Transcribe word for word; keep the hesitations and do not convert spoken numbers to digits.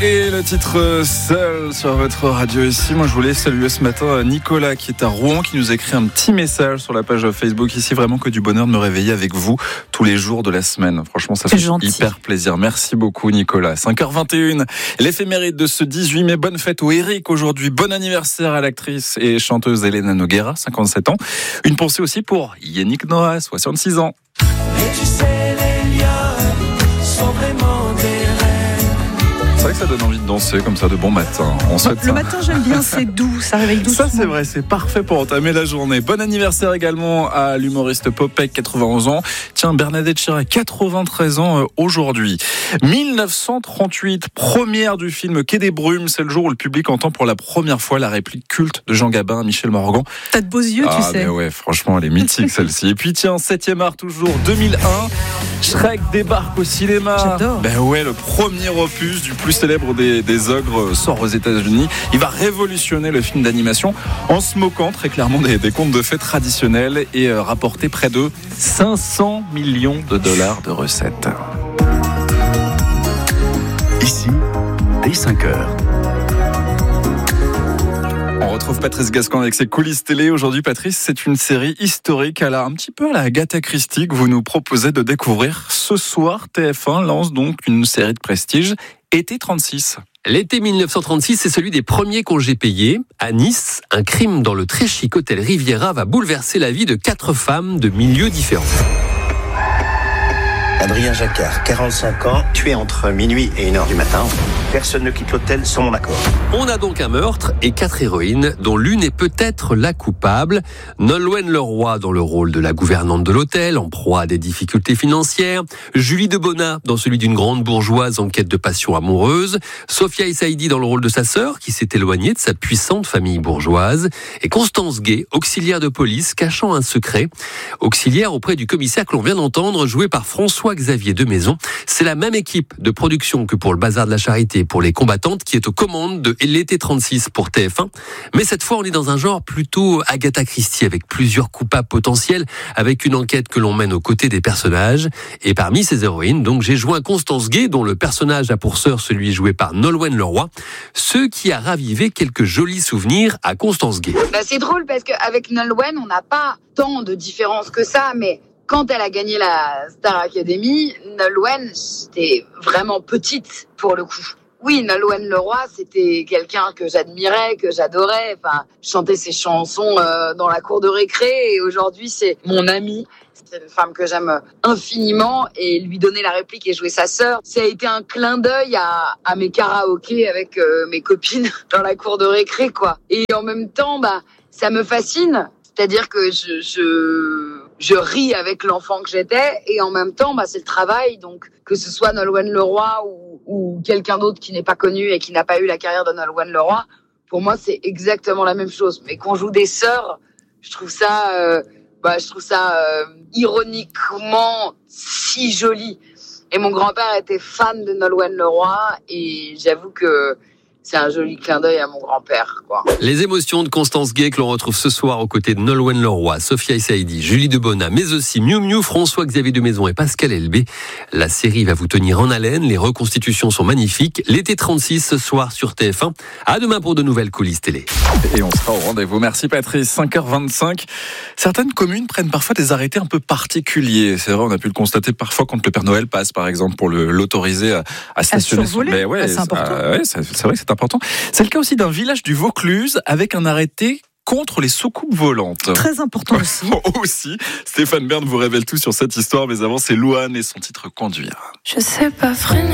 Et le titre Seul sur votre radio ici. Moi je voulais saluer ce matin Nicolas qui est à Rouen, qui nous a écrit un petit message sur la page Facebook ici. Vraiment que du bonheur de me réveiller avec vous tous les jours de la semaine. Franchement ça fait gentil. Hyper plaisir. Merci beaucoup Nicolas. cinq heures vingt et une, l'éphéméride de ce dix-huit mai. Bonne fête au Eric aujourd'hui. Bon anniversaire à l'actrice et chanteuse Elena Noguera, cinquante-sept ans. Une pensée aussi pour Yannick Noah, soixante-six ans. Et tu sais, les liens sont vraiment des rêves. C'est vrai que ça donne envie de danser comme ça de bon matin. On souhaite le ça. matin, j'aime bien, c'est doux, ça réveille doucement. Ça, c'est vrai, c'est parfait pour entamer la journée. Bon anniversaire également à l'humoriste Popek, quatre-vingt-onze ans. Tiens, Bernadette Chirac, quatre-vingt-treize ans aujourd'hui. dix-neuf cent trente-huit, première du film Quai des Brumes. C'est le jour où le public entend pour la première fois la réplique culte de Jean Gabin à Michel Morgan. T'as de beaux yeux, ah, tu sais. Mais ouais, franchement, elle est mythique celle-ci. Et puis tiens, septième art toujours, deux mille un. Shrek débarque au cinéma. J'adore. Ben ouais, le premier opus du plus célèbre des, des ogres sort aux États-Unis. Il va révolutionner le film d'animation en se moquant très clairement des, des contes de fées traditionnels et euh, rapporter près de cinq cents millions de dollars de recettes. Ici, dès cinq heures. On retrouve Patrice Gascon avec ses coulisses télé. Aujourd'hui, Patrice, c'est une série historique à la, un petit peu à la Agatha Christie que vous nous proposez de découvrir. Ce soir, T F un lance donc une série de prestige, Été trente-six. L'été dix-neuf cent trente-six, c'est celui des premiers congés payés. À Nice, un crime dans le très chic hôtel Riviera va bouleverser la vie de quatre femmes de milieux différents. Adrien Jacquard, quarante-cinq ans, tué entre minuit et une heure du matin. Personne ne quitte l'hôtel sans mon accord. On a donc un meurtre et quatre héroïnes, dont l'une est peut-être la coupable. Nolwenn Leroy dans le rôle de la gouvernante de l'hôtel, en proie à des difficultés financières. Julie Debona dans celui d'une grande bourgeoise en quête de passion amoureuse. Sophia Essaidi dans le rôle de sa sœur, qui s'est éloignée de sa puissante famille bourgeoise. Et Constance Gay, auxiliaire de police, cachant un secret. Auxiliaire auprès du commissaire que l'on vient d'entendre, joué par François-Xavier Demaison. C'est la même équipe de production que pour le Bazar de la Charité, pour les combattantes, qui est aux commandes de l'été trente-six pour T F un. Mais cette fois, on est dans un genre plutôt Agatha Christie, avec plusieurs coupables potentiels, avec une enquête que l'on mène aux côtés des personnages. Et parmi ces héroïnes, donc, j'ai joint Constance Gay, dont le personnage a pour sœur celui joué par Nolwenn Leroy, ce qui a ravivé quelques jolis souvenirs à Constance Gay. Bah, c'est drôle parce qu'avec Nolwenn, on n'a pas tant de différence que ça, mais quand elle a gagné la Star Academy, Nolwenn, c'était vraiment petite pour le coup. Oui, Nolwenn Leroy, c'était quelqu'un que j'admirais, que j'adorais. Enfin, je chantais ses chansons euh, dans la cour de récré et aujourd'hui, c'est mon amie. C'est une femme que j'aime infiniment et lui donner la réplique et jouer sa sœur, ça a été un clin d'œil à, à mes karaokés avec euh, mes copines dans la cour de récré, quoi. Et en même temps, bah, ça me fascine. C'est-à-dire que je, je, je ris avec l'enfant que j'étais et en même temps, bah, c'est le travail. Donc, que ce soit Nolwenn Leroy ou, ou quelqu'un d'autre qui n'est pas connu et qui n'a pas eu la carrière de Nolwenn Leroy, pour moi, c'est exactement la même chose. Mais qu'on joue des sœurs, je trouve ça, euh, bah, je trouve ça euh, ironiquement si joli. Et mon grand-père était fan de Nolwenn Leroy et j'avoue que c'est un joli clin d'œil à mon grand-père, quoi. Les émotions de Constance Gay que l'on retrouve ce soir aux côtés de Nolwenn Leroy, Sophia Essaidi, Julie Debona, mais aussi Miu Miu, François-Xavier Demaison et Pascal Elbé. La série va vous tenir en haleine, les reconstitutions sont magnifiques. L'été trente-six ce soir sur T F un. À demain pour de nouvelles coulisses télé. Et on sera au rendez-vous. Merci Patrice. cinq heures vingt-cinq. Certaines communes prennent parfois des arrêtés un peu particuliers. C'est vrai, on a pu le constater parfois quand le Père Noël passe, par exemple, pour le, l'autoriser à, à stationner. À survoler. Mais ouais, c'est important. Euh, ouais, c'est, c'est vrai que c'est important. C'est le cas aussi d'un village du Vaucluse avec un arrêté contre les soucoupes volantes. Très important aussi. aussi. Stéphane Bern vous révèle tout sur cette histoire, mais avant, c'est Louane et son titre Conduire. Je sais pas freiner.